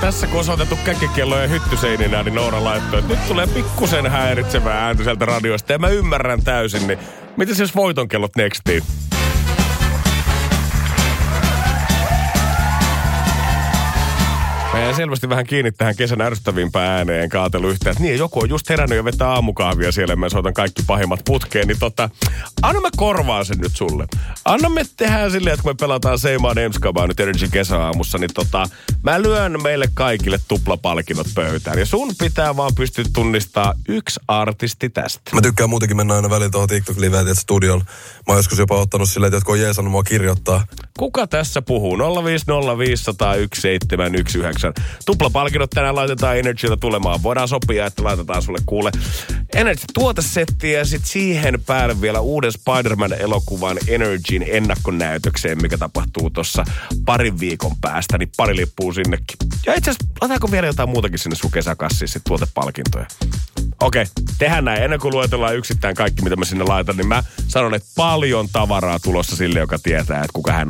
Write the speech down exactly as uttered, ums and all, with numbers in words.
tässä kun on soitettu käkikelloja hyttyseininä, niin Noora laittoi, että nyt tulee pikkusen häiritsevää ääntä sieltä radiosta. Ja mä ymmärrän täysin, niin mitäs jos voitonkellot nextiin? Mä jäin selvästi vähän kiinni tähän kesän ärsyttävimpään ääneen, enkä ajatellut yhtään, että niin, joku on just herännyt ja vetää aamukahvia siellä, ja mä soitan kaikki pahimmat putkeen, niin tota, anna mä korvaan sen nyt sulle. Anna me tehdään silleen, että kun me pelataan Seimaan Emskabaa nyt Energy kesäaamussa, niin tota, mä lyön meille kaikille tuplapalkinnot pöytään, ja sun pitää vaan pystyä tunnistaa yksi artisti tästä. Mä tykkään muutenkin mennä aina välillä tuohon TikTok-liveen, tietysti studiolla. Mä oon joskus jopa ottanut silleen, että kun on jeesannut mua kirjoittaa. Kuka tässä puhuu? nolla viisi nolla viisi nolla nolla yksi seitsemän yksi yhdeksän. Tuplapalkinnot tänään laitetaan Energyltä tulemaan. Voidaan sopia, että laitetaan sulle kuule Energy-tuotesettiä ja sitten siihen päälle vielä uuden Spider-Man-elokuvan Energyn ennakkonäytökseen, mikä tapahtuu tuossa parin viikon päästä, niin pari lippuu sinnekin. Ja itse asiassa, otetaanko vielä jotain muutakin sinne sun kesäkassiin sit tuotepalkintoja? Okei, tehdään näin. Ennen kuin luetellaan yksittäin kaikki, mitä mä sinne laitan, niin mä sanon, että paljon tavaraa tulossa sille, joka tietää, että kuka hän